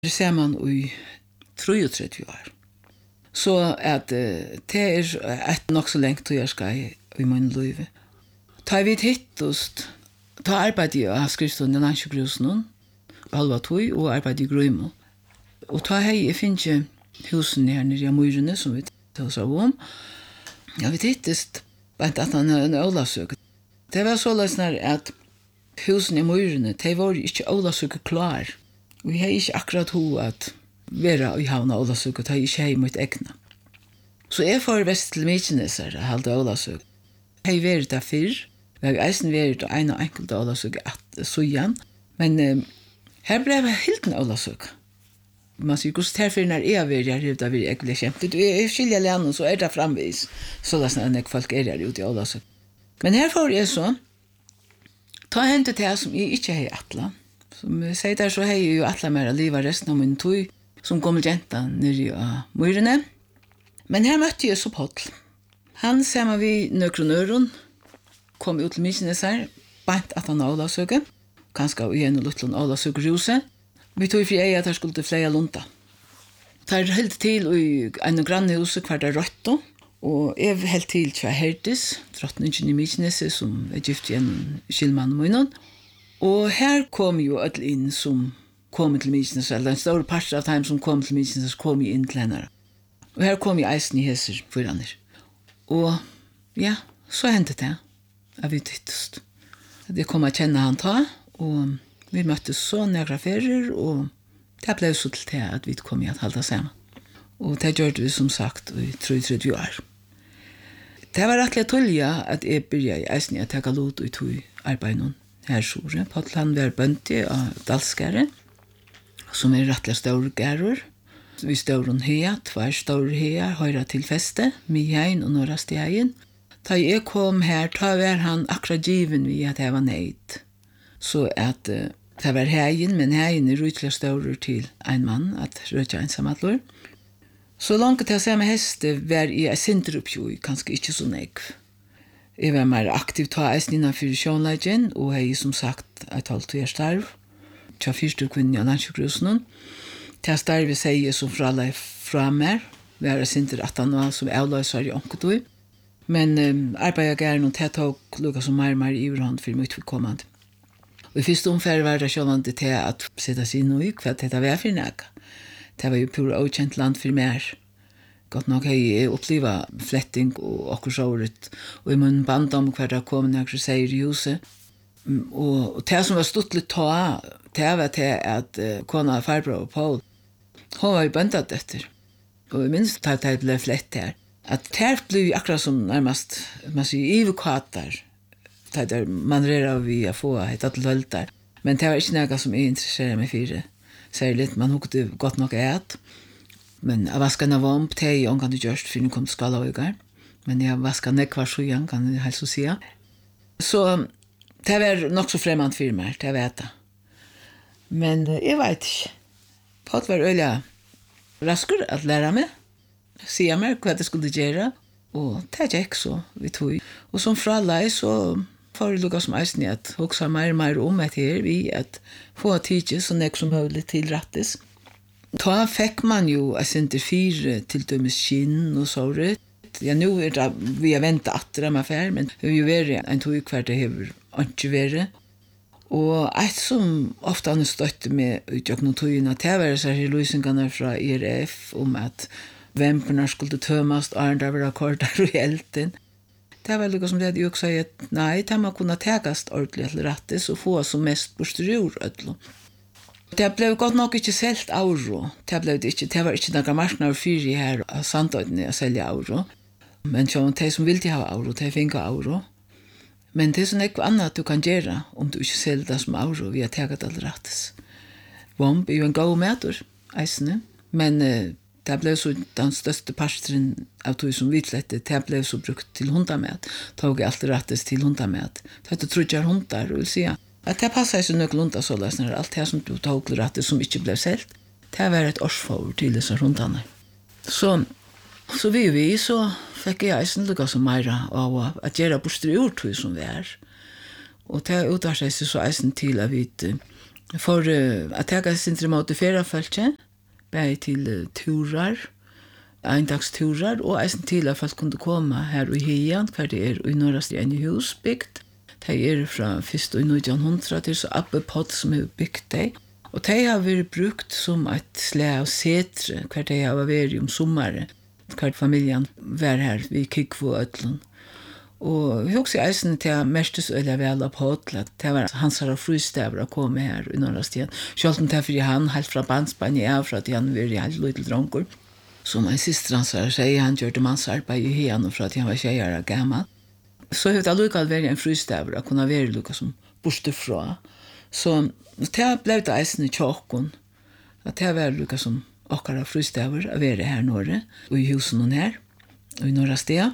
ser man i 33 år. Så at det et nok så lengt til jeg skal i min liv. Ta vi hittost, ta arbeid i skriften i Landsjøgrusen, halva tog, og arbeid i Grøymo. Og ta hei, jeg finner ikke husen her nere i Myrene, som vi tar oss av om. Ja, vi hittest, bare at han en Olavsøk. Det var så løsner at husen i Myrene, de var ikke Olavsøk klar. Vi har ikke akkurat ho at være i havna Olavsøk, og ta ikke hei mot egna. Så jeg får vest til Mykines her, halde Olavsøk. Jeg har vært der fyrr. Vi har eisen vært en og enkelt Olavsøk at sujan, men her ble jeg helt en Olavsøk. Man sier, hvordan herfyr når jeg vært her, det blir egentlig kjempe. Jeg skiljer lærne, så det framvis, så det er når folk her ute i Olavsøk. Men her får jeg så, ta hentet til som jeg ikke har atla. Som jeg sier der, så har jeg jo atla mer av livet resten av min tog, som gammel jenta nere i Myrene. Men her møtte jeg så Pottl. Han ser man vi nøkronøren, kom ut til Mykines her, bant at han Olavsøket, kanskje igjen og luttelen Olavsøkerhuset. Vi tog fri at her skulle flere lunta. Der helt til i en grannhuset hver der røtto, og jeg helt til til Hertis, drottningen i Mykines, som gift igjen skilmannen munnen. Og her kom jo alle inn som kom til Mykines, eller en stor part av dem som kom til Mykines, kom inn til henne. Og her kom jeg eisen i heser foran her. Og ja, så hendte det at vi tyttest. Det kom å kjenne han ta, og vi møttes så nægra ferier, og det ble så til det at vi kom i at halda sammen. Og det gjør vi som sagt i 33 år. Det var rettelig tulja at jeg begynte i eisen i å ta lot ut i arbeidet her sore. Pottl han var bønti av Dalskare, som rettelig stor gærur. Vi står hun her, tvær store her, høyre til feste, Mihein og Norrastegjen. Da jeg kom her, da var han akkurat given vi at jeg var neid. Så at det var heien, men heien rytlig større til en mann, at rødja ensamadlor. Så langt til å se med heste var jeg sinteruppjøy, kanskje ikke så negv. Jeg var mer aktiv ta eisen innenfor sjånleggen, og jeg som sagt et halvt år starv, til fyrste kvinne av Landsjøgrusen. Til starve sier som fralai fra meg, var jeg sinter at han var som avløsar i onketøy. Men arbeidet gjerne og det tok lukka som mer i urhånd for mitt kommande. Og i første omfærd var det sjålande til at sette seg inn i hva dette var for nægge. Det var jo pura okjent land for mer. Godt nok har jeg oppleva fletting og okkur sjåret, og i mun band om hva det kom nægge seier i huset. Og det som var stuttelig ta, det var til at kona farbror og Paul, hun var jo bøndet etter. Og jeg minns at det ble flett her. At det ble akkurat som nærmest, man sier, ivekater. Det der man rerer vi å få et attelhølt der. Men det var ikke noe som jeg interesserer meg for. Særlig, man hukte godt nok et. Men jeg vasket en vomp, det er jo kan du gjørst, for nå kom til Skalavøygar. Men jeg vasket nekvar sjuan, kan jeg helst si. Så det var nok så fremmant for meg, det vet jeg. Men jeg vet ikke. Pottl var øyla rasker at lære meg, sier meg hva det skulle gjøre, og det gikk så vi tog. Og som fralei så får jeg lukka som eisen i at hoksa mer og mer om et her, vi at få tidsi så nek som mulig til rattes. Da fikk man jo et sinter 4 til dømes skinn og såret. Ja, nå det vi har ventet atter av affær, men det har jo vært en tog hver det har ikke vært. Og et som ofte han støtte med utjøkken og togene, det var så her løsningene fra IRF om at vemperna skulle tømast, og det var akkorder og hjelten. Det var lukka som det hadde jo også sagt, nei, det må kunne tekast ordentlig til rattes og få som mest borsterur. Det ble godt nok ikke selt euro. Det var ikke noen marknader fyri her av Sandøyden å selge euro. Men så de som ville ha euro, de fikk euro. Men det er sånn ikke annet du kan gjøre om du ikke selger det som euro via tegat all rattes. Vomp er jo en god meter, eisene. Men det ble så den største parstren av tog som vitlette, det ble så brukt til hundamet. Tog alt rattes til hundamet. Det tror jeg hundar, vil si. At det passet så nøkkel hundar så løsner alt det som du tog til rattes som ikke ble selt. Det var et årsforår til disse hundane. Så vi så fikk jeg eisen lukka som meira av at gjøre borster ur tog som vi er. Og det utvar seg så eisen til at vi For at tega sin mot ferafölkje, bæði til turar, eindagsturar, og eisen til at folk kunne komme her i Hian, hver det i norrast i en husbygd. De fra 1. i 1900 til så Abbe Pott som har bygd det. Og de har vært brukt som et slag av setre, hver de har vært om sommeren, hver familien var her ved Kikvo og Ødlund. Og vi også eisen til mestes øyla vel av Pott, det var hans her frustaver å komme her i norrast igjen. Selv om det er fordi han helt fra bandspann i av, for at han var helt lydel dronker. Som en syster hans her sier, han gjør det mannsarbeid i Hian, for at han var tjejer og gammel. Så har det allukal vært en frustaver å kunne være lukka som borste fra. Så det ble det eisen i tjokken, at det var lukka som okkara frustaver å være her nore, og i husen og her, og i norra sted.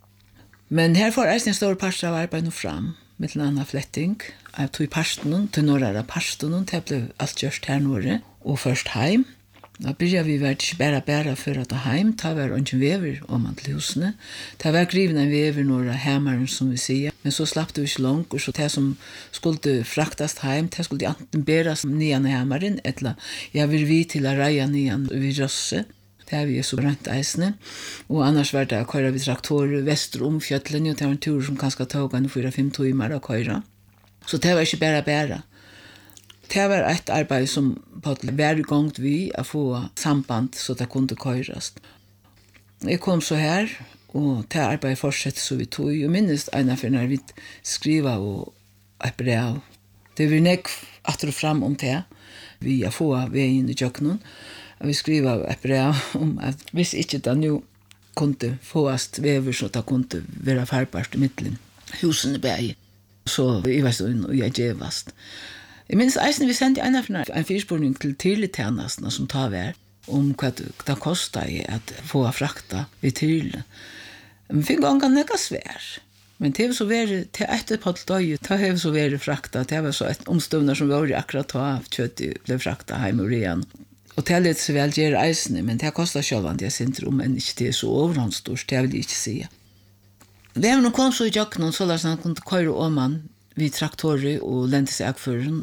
Men her får eisen en stor parst av arbeid nå fram, med en annen fletting, av tog parsten, til norra parsten, det ble alt gjørst her nore, og først heim. Da byrja vi vært ikke bare for at heim, ta var ikke vever om man til husene. Ta var griven en vever några hemmaren, som vi sier. Men så slapp det ikke langt, og så det som skulle fraktast heim, det skulle enten beras nian hemmaren, eller jeg vil vi til å reia nian vid Røsse. Det har vi så brant eisene. Og annars var det å køyre vid traktorer vester om fjøtlen, og det var en tur som kanskje tog en 4-5 timer å køyre. Så det var ikke bare. Det var et arbeid som på hver gang vi å få samband så det kunne køyrast. Jeg kom så her, og det arbeidet fortsetter så vi tog. Jeg minnes en av når vi skriver og et brev. Det vil nekk at og fram om det. Vi å få veien i Jøknon. Vi skriver et brev om at hvis ikke det nå kunne fåast vever så det kunne være farbart i midtelen. Husene beie. Så jeg var så og jeg gjevast. Jeg minns eisen vi sendte en fyrspurning til Tyrletjenestene som tar vær om hva det kostet at få frakta ved Tyrle. Men vi fikk nekka svær. Men det var så vært til etter på døy, det var så vært frakta, det var så et omstøvner som var akkurat av kjøttet ble frakta hjemme i Rian. Og det litt så vel gjør eisene, men det kostet selv at jeg synes om enn ikke det så overhåndstort, det vil jeg ikke si. Det var noen kom så i Jøknon, så la han kunne køyre om han, vi traktorer og lente seg akføren.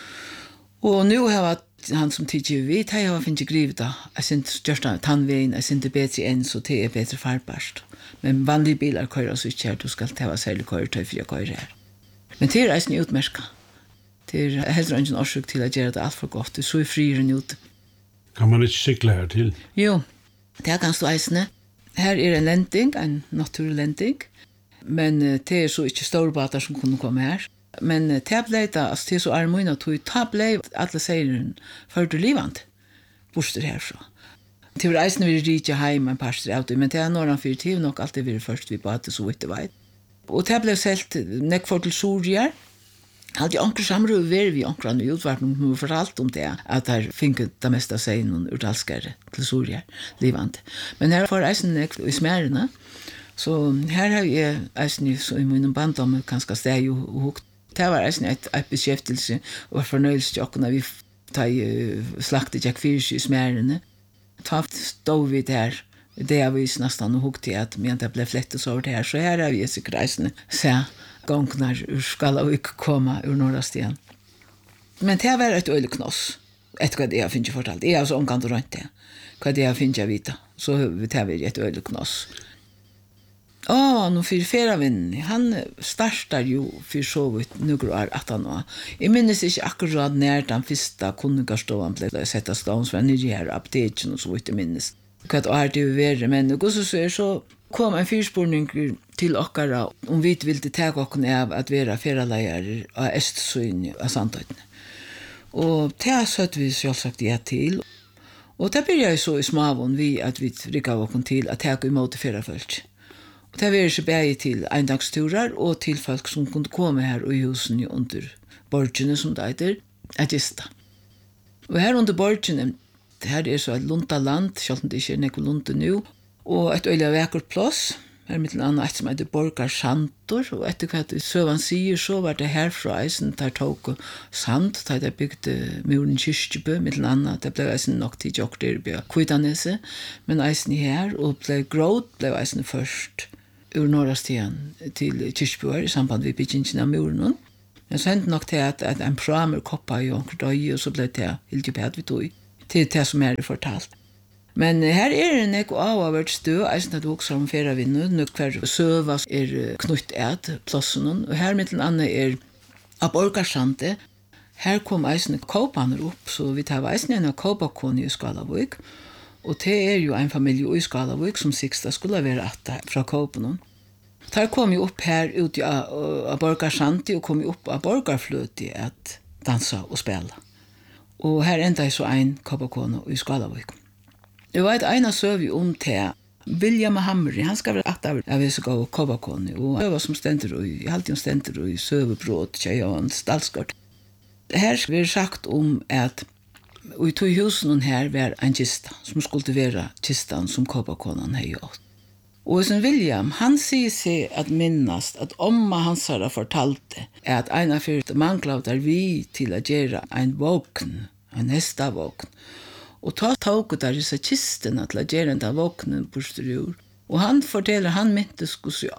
Og nå har han som tidligere vidt, jeg har finnet grivet da. Jeg synes gjørst av tannveien, jeg synes det bedre enn, så det bedre farbarst. Men vanlige biler kører så ikke her, du skal ta særlig køretøy for å køre her. Men det eisen utmerket. Det heller ikke en årsøk til å gjøre det alt for godt, det så frier enn ut. Kan man ikke sykle her til? Jo, det kan stå eisene. Her en lenting, en naturlenting, men det så ikke store båter som kunne komme her. Men det ble det, altså det så armøyne tog, det ble alle seieren for det livant, borster herfra. Det var eisene vi rydde hjemme en par av det, men det når han 4 tid nok alltid vært først vi båter så vidt det veit. Og det ble selv nekk for til Sorier. Hadde anker samråd ved vi anker i utvartning, men vi fortalte om det, at her finket det meste av seg noen urtalskere til Sorier, livant. Men her får eisene nekk i smærene, så her har jeg eisen i min bandom ganske steg og hukt. Det var eisen et beskjeftelse og fornøyelse til åkken vi slaktet jeg fyrs i smærene. Ta stod vi der, det har vi nesten hukt til at men det ble flettet over det her, så her har vi sikkert eisen se gangene skal og ikke komme ur norrast igjen. Men det var et øyelig knoss, etter hva det jeg finner fortalt. Jeg har så omkant rundt det, hva det jeg finner vite, så det var et øyelig knoss. Nå för feravinnen, han startar ju för så vitt några år att han var. Jag minns inte akkurat när den första kunnigarstovan blev sätta ståns för nere apoteken och så vitt jag minns. Vad är det värre, men och så kom en fyrspårning till okkara om vi ville ta oss av att vara feralejare av Östsyn av Sandhøyden. Och det sötte vi självsagt ja till. Och det började så i småvån vi att vi riggade oss till att ta emot ferafölk. Det var ikke bare til eindagsturer og til folk som kunne komme her i husen under borgene, som det heter, at gista. Og her under borgene, her så et lundaland, selv om det ikke noe lunde nå, og et øyelig vekkert plass, her mitt annet et som heter Borgar Santor, og etter hva Søvan sier, så var det herfra eisen, der tok sand, der det bygde muren Kyrkjebø, mitt annet, det ble eisen nok til Jokterbø, Kvidanese, men eisen her, og ble gråt, ble eisen først, ur norra stian til Kyrkjebøer i samband med byggingen av muren. Men så hände nog det att en pramer koppa i onkel døy, og så blev det helt jupet vi tog till det som är fortalt. Men här är det nek avhåvert stø, eisen at du også om færa vinnu, nok hver søva knutt et plassen, og her mittelen annet av Borgarsante. Her kom eisen kåpaner opp, så vi tar eisen en av kåpakone i Skalavik, og det jo en familie i Skalavik som siksta skulle være atta fra kåpanen. Der kom jo opp her ut av Borgarsante, og kom jo opp av Borgarfløti at dansa og spela. Og her enda så en kåpakone i Skalavik. Det var et ena søv om til William Hamri, han skal være atta av visse gav kåpakone, og det var som stender i, alltid stender i søvebrot, tjejan, stalskart. Her blir sagt om at i to husen her var en kista, som skulle være kistan som kåpakonan har gjort. Og som William, han sier seg at minnast at omma hans har fortalte at en av fyrt manglav vi til å gjøre en våkn, en hestavåkn. Og ta tåket der disse kistene til å gjøre en av våknen på styr. Og han forteller, han myntes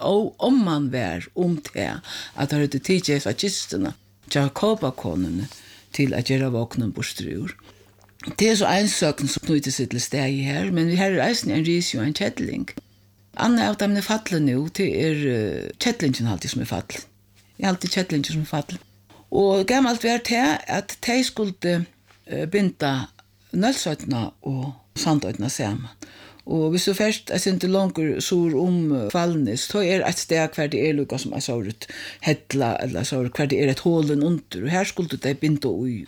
om han var om det, at han hadde tidligere av kistene, til kåpakonene til å gjøre våknen på styr. Det så en søken som knytter seg til steg her, men vi har reisen en risio og en kjettling. Anna av dem er fattelig nå, det kjettlingen alltid som fattelig. Det alltid kjettlingen som fattelig. Og gammelt var det at de skulle binda nølsøytene og sandøytene sammen. Og hvis du først ikke langer sur om Kvalnes, så et sted hver det lukka som så et hettla, eller så hver det et hålen under. Og her skulle de binda ui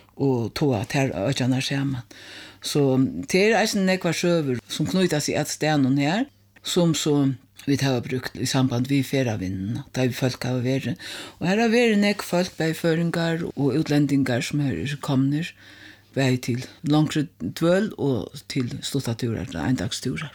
og toa til økene sammen. Så det en nekvar søver som knyter seg et sted noen her, som så vi har brukt i samband vi feravinnen, da vi folk har vært. Og her har vært nek folk, beiføringar og utlendingar som her kommer, bei til langre dvøl og til ståttaturer, endagsturer.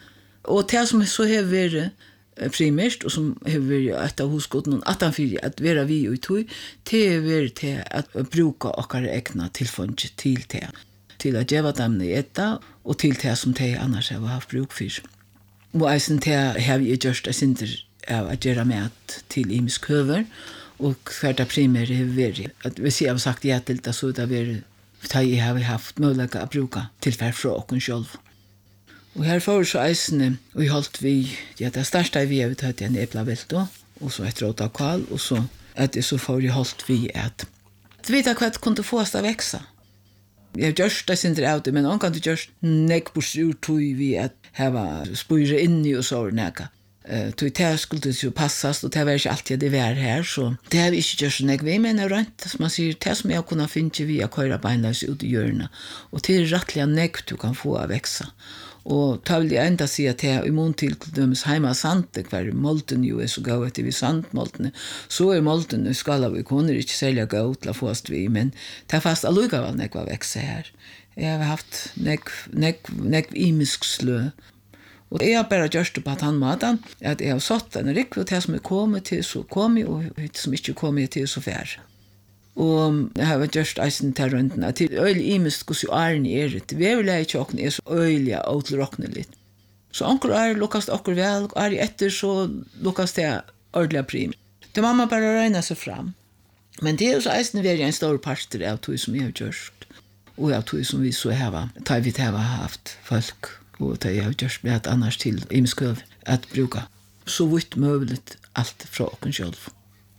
Og det som så har vært primært, og som har vært et av hosgodene, at være vi og tog, det har vært til at bruke okkar egna tilfunnet til det, til å gjøre dem i etta, og til det som de annars har haft bruk for. Og eisen til har vi gjort sinter av å gjøre mat til imisk høver, og hver det primært har vært, at hvis jeg har sagt ja til det, så har det vært da jeg har haft mulighet å bruke tilfell fra okken selv. Og her får så eisene, og vi holdt vi, det største vi har tatt en eplavelto, og så et råd av kval, og så får vi holdt vi at vite hva det kunne få oss til å vekse. Jeg har gjort det sinter av det, men han kan ikke gjøre nek på styr tog vi at her var spyrer inni og så neka. Tog det skulle det jo passast, og det var ikke alltid det var her, så det har vi ikke gjort nek vi, men det rent, som man sier, det som jeg kunne finne vi å køyre beinløs ut i hjørnet, og det rettelig nek du kan få å vekse. Og da vil jeg enda si at det i mån til dømes heima sante, hver molten jo så gav etter vi sandmoltene, så molten i Skalavik, hun ikke særlig gav til å få oss vi, men det fast allugavel nek var vekse her. Jeg har haft nek imisk slø, og jeg har bare gjort det på at han maten, at jeg har satt en rikk, og det som kommet til, så kom jeg, og det som ikke kommet til, så fær. Og jeg har gjort eisen til runden, at det øyelig imisk hos jo æren det. Vi vil lære tjokken så øyelig og tilrokkende litt. Så anker lukkast akkur vel, og etter så lukkast det ordentlig prim. Det må man bare røyne seg fram. Men det så eisen vi en stor parter av tog som jeg har gjort, og av tog som vi så har, da vi har haft folk, og det jeg har gjort med at annars til imisk høv, at bruka så vidt mulig alt fra okken selv.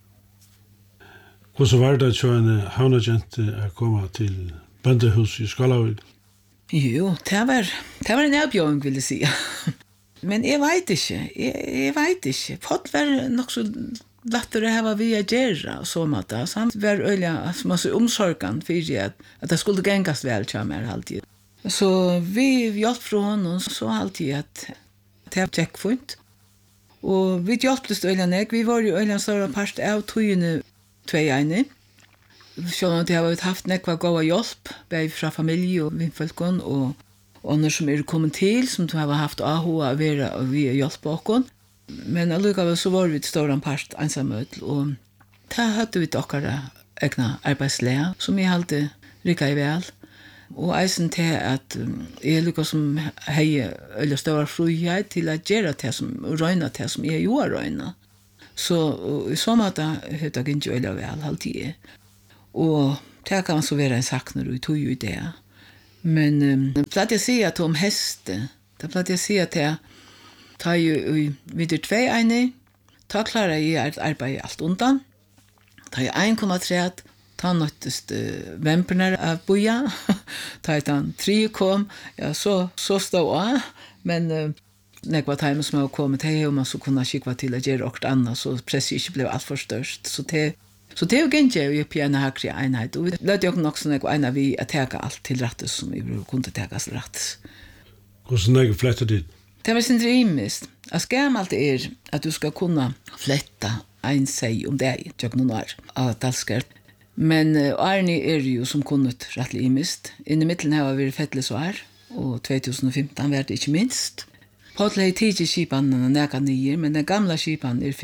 Hvordan var det så en havnagent å komme til bøndehus i Skalavik? Jo, det var en avbjøring, vil jeg si. Men jeg vet ikke. Folk var nok så lettere å ha vi å gjøre, så måte. Så han var øyelig, som altså omsorgen, for at det skulle gengast vel til meg alltid. Så vi hjalp fra honom, så alltid at det var tjekkfunnt. Og vi hjalptes øyelig nek. Vi var jo øyelig større part av togene tveiene. Selv om det har haft nekva gode hjelp, både fra familie og vinnfolkene, og andre som kommet til, som har haft AHO å være og vi hjelpe oss. Men allikevel så var vi et større part ensamhet, og da hadde vi dere egna arbeidslære, som jeg alltid rykket i vel. Og eisen til at jeg lykkes som hei eller større frihet til å gjøre det som røyne det som jeg jo har røyne. Så i sommarta heter det inte öliga väl alltid. Och det kan så vara en sak när du tog ju det. Men platt jag säga att om häste, det platt jag säga att jag tar ju vid 2 ene, ta klarar jag att arbeta allt undan. Ta jag 1,3, ta nåttest vemperna av boja, ta jag 3 kom, ja så stod jag, men nekva time som har kommit här och man så kunna skicka till att göra och annat så precis blev allt för störst. Så det är ju inte jag på en hakrig enhet. Och vi lärde ju också en vi att ta allt till rättes som vi kunde ta till rättes. Och så när flätter dit? Det var sin dreamist. Att gammalt är att du ska kunna flätta en sig om dig, jag någon år av talskert. Men Arne är ju som kunnat rättligt imist. In i mitten har vi fettelsvar och 2015 var det inte minst. Paul har 10 skipan näka nyer, men den gamla skipan är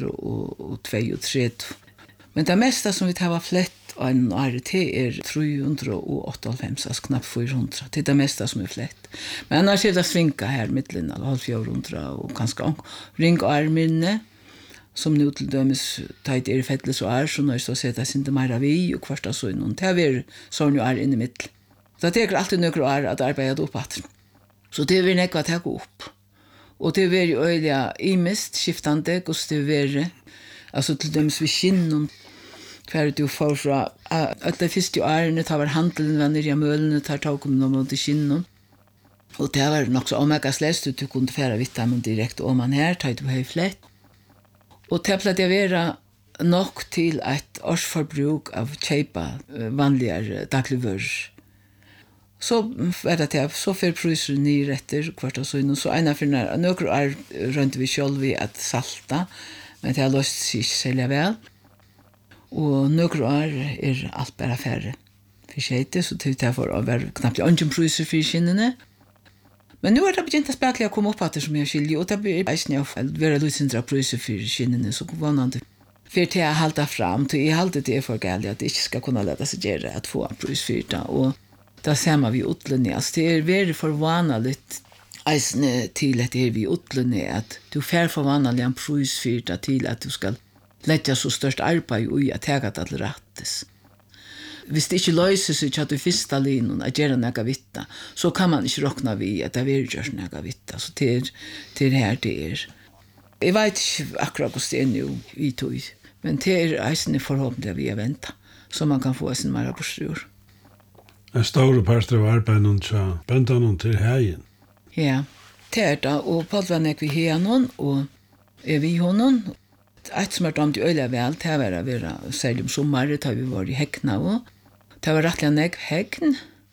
532. Men det mesta som vi tar flett av en året är 388, alltså knappt 400. Det är det mesta som är flett. Men annars är det svinka här mittlen, alltså 400 och ganska ring arminne, som nu till dömes tajt är fettles och är, så när så sätta sin demara vi och kvarsta så någon. Det är sån ju är inne i mitt. Så det är alltid några år att arbeta upp att. Så det är vi nekva att ta upp. Och det är ju öliga imest skiftande och det är alltså till dömes vi kinnon kvar du får fra att det första året tar var handelen var nere i möllen tar tag om någon till kinnon. Och det var nog så omega släst du kunde fära vitamin direkt om man här tar du höjflätt. Och täpplat jag vara nog till ett årsförbruk av köpa vanliga dagligvaror. Så var det så för priser ny rätter kvart och så ena för några är runt vi själva att salta, men det har löst sig sälja väl. Och några är allt bara färre. För sig så det får vara knappt ingen priser för skinnene. Men nu är det begynt att spekla komma upp att det som jag skiljer, och det blir eisen av att være lutsindra priser för skinnene, så vanande. För till att halta fram, till jag halta det för galt att det inte ska kunna leda sig göra att få en pris för det. Och det ser vi utlänning. Alltså det är väldigt förvanligt eisen till att det är vi utlänning, att du får förvanligt en pris för det till att du ska lägga så störst arbete i att ta det till rättes. Hvis det ikke løser seg at du første linjen at gjøre noe vitta, så kan man ikke råkne vi at det vil gjøre noe vitta. Så det er her det er. Jeg vet ikke akkurat hvordan det er nå i tog, men det er eisen forhåpentlig vi er ventet, så man kan få sin mer bortstyr. En stor part av arbeidet til bøndene til heien. Ja, det er det, og på den vi har noen, og er vi honom. Et som er dømt i øyla vel, det var å være særlig om sommeret, da vi var i hekna også. Det var rettelig nek hekn,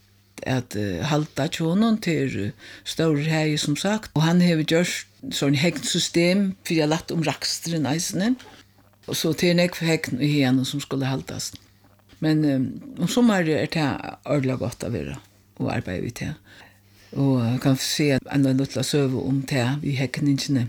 at halta tjonen til store hei, som sagt. Og han har gjort sånn heknsystem, for jeg har lagt om raksteren eisene. Og så til nek hekn i henne som skulle haltas. Men om sommeret er det ordentlig godt å være, og arbeide vi til. Og jeg kan se en liten søve om det, vi hekningene.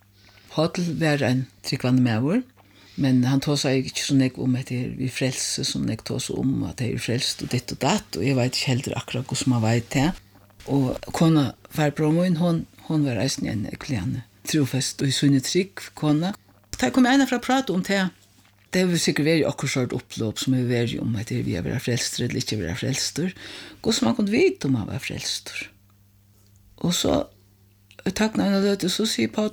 Hodl var en tryggvande medvår, men han tog seg ikke så nek om at det er vi frelse, som nek tog seg om at det er frelst og ditt og datt, og jeg vet ikke heller akkurat hvordan man vet det. Og kona farbror min, hon var reisen igjen klene, trofest og i sunne trygg, kona. Da kom jeg fra å prate om det. Det har sikkert vært akkurat sort oppløp som har vært om at vi har vært frelster eller ikke vært frelster. Hvordan man kunne vite om man var frelster. Og så takk når han hadde, så sier Paul,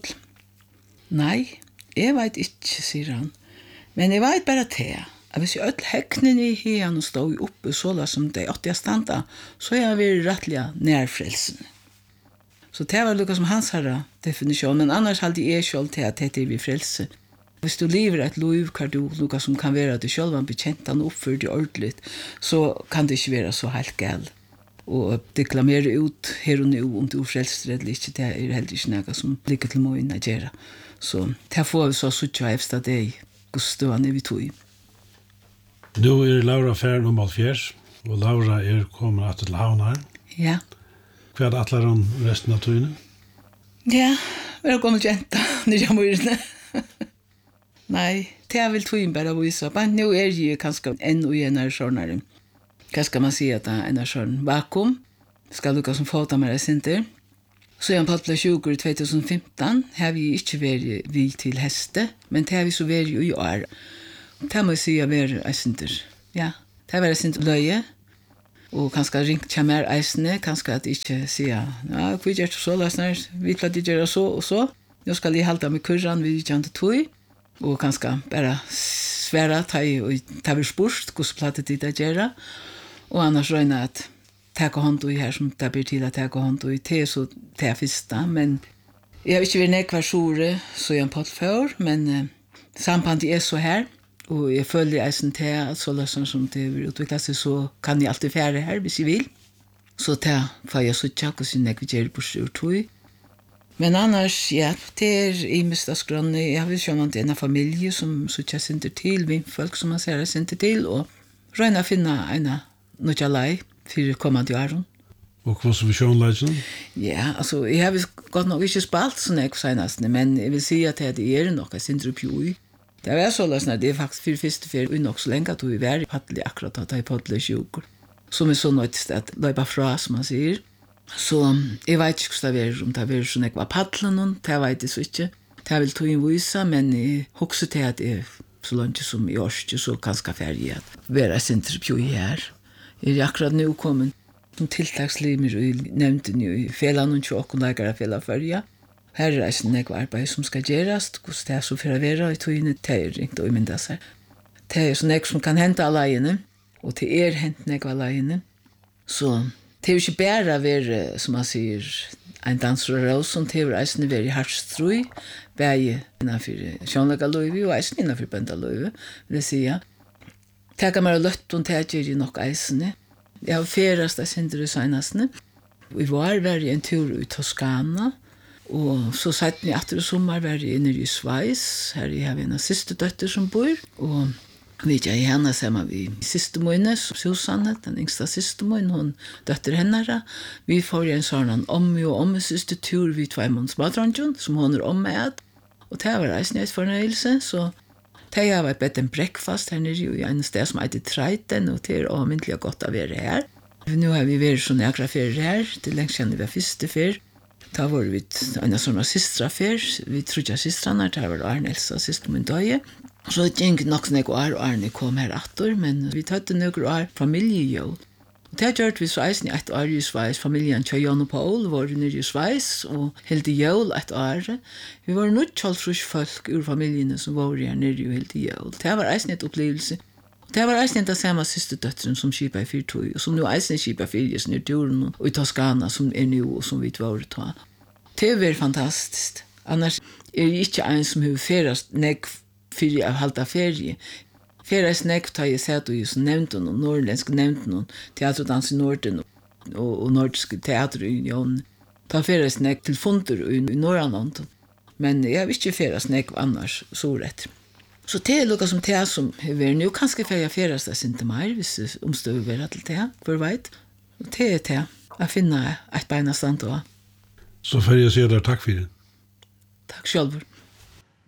nei, jeg vet ikke, sier han. Men jeg vet bare til at hvis jeg ødel heknen i hien og stod oppe så la som det 80 standa, så er vi rettelig nærfrelsen. Så det var lukket som hans herre definisjon, men annars hadde jeg selv til at det er vi frelse. Hvis du lever et liv, kan du lukket som kan være at du selv har bekjent han oppført det ordentlig, så kan det ikke være så helt galt. Og deklamere ut her og nå om du er frelst eller ikke, det er heller ikke noe som ligger til måten å gjøre. Så det får vi så suttje av efter deg, hvordan vi tog. Nå er Laura ferdig om Alfjers, og Laura er kommet til Havnar. Ja. Hva er atler om resten av togene? Ja, vi har kommet jenta, nye mørene. Nei, det er vel togene bare å vise. Men nå er jeg kanskje en og en av sånne. Hva skal man si at det er en av sånne vakuum? Skal lukke som fåta med det sinter. Så jag på plats 20 i 2015 har vi inte varit vi till häste, men det har vi så varit i år. Det må jag säga var center. Ja, det var center löje. Och kanske ringt till mer eisne, kanske att inte säga, ja, vi gör så läsnar, vi platt göra så och så. Jag ska hålla med kurran vi jante tog och kanske bara svära ta vi spurt, hur plattet det göra. Och annars röna att ta hand i här som det blir till att ta hand i te så det första, men jag vet inte hur nekvar sjore så jag på för, men sambandet är så här. Och jag följer eisen till att så lösning som det utvecklar sig så kan jag alltid färre här hvis jag vill. Så det får jag så tjocka och sin ekvigerer på styrtøy. Men annars, ja, det är i misstagsgrunn. Jag vill känna att en familj som så tjocka sinter till, vi folk som man ser sinter till och röna finna en nödja lei för kommande åren. Och vad så vi sjönlägen? Ja, alltså jag har gått nog inte spalt så nek senast, men jag vill säga att det är nog sinter uppjui. Det var så lösna, det är faktiskt för första för vi nog så länge att vi var i paddel akkurat att ta i paddel 20. Som är så nöjt att löpa fra, som man säger. Så jag vet inte om det var så nekva paddlen, det vet jag så inte. Det vill ta in visa, men jag husker till att det är så långt som i års, så ganska färdig att vara centripjö här. Jag är akkurat nu kommen som tilltagslimer i nämnden i felan och 28 dagar fela förja. Her er eisen nekva arbeid som skal gjerast, hos det er så for å være i togene ringt og mynda seg. Det er så nekva som kan hente av leiene, og det er hent nekva av leiene. Så det er jo ikke bare være, som man sier, en danser og rås, som det er eisen være i hartstrøy, bare innenfor sjånlega løyve, og eisen innenfor bønda løyve, vil jeg sige. Det kan være løtt om det er jo nok eisene. Jeg har ferast av sindre senastene. Vi var i en tur i Toskana, og så satt ni etter sommar var jeg inne i Schweiz, her jeg har en siste døtter som bor, og vet jeg henne sammen vi siste måned, Susanne, den yngste siste måned, hun døtter henne. Vi får en sånn om siste tur vi 2 måneder smadrandjon, som hun med, og det var reisende et fornøyelse, så det har vært bedt en breakfast her nere i en sted som heter Treiten, og det er omyndelig godt å være her. Nå har vi vært så nægra ferie her, det lengst kjenner vi første ferie. Da var vi en sånne systeraffær, vi trodde jeg systrene, da var det Arne Elsa, syster min døye. Så det gikk nok sånn år, og Arne kom her etter, men vi tatt noen år familiejøl. Og det gjør vi så eisen i et år i Schweiz, familien til Jan og Paul var nere i Schweiz, og helt i jøl et år. Vi var nødt til folk ur familiene som var her nere i helt i jøl. Det var eisen et opplevelse. Det var eisen den samme siste døtteren som skipet i fyrtøy, og som nå eisen skipet i sin turen og i Toskana, som er nå, og som vi var å ta. Det var fantastisk. Annars er jeg ikke en som har ferast nek fyrir av halda ferie. Ferast nek tar jeg sett og just nevnten, og norrländsk nevnten, teater og dans i Norden, og nordisk teater i Union. Ta ferast nek til funder i Norrland, men jeg har ikke ferast nek annars så rett. Så det er lukka som det som er nu, kanskje får jeg ferast det ikke mer, hvis det omstøver være til det, hvor veit. Det er det, jeg finner et beina stand også. Så får jeg si deg takk for det. Takk selv.